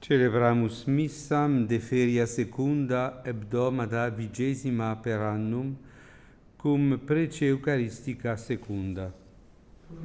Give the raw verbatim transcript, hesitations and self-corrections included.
Celebramus missam de feria secunda hebdomada vigesima per annum, cum prece Eucharistica secunda.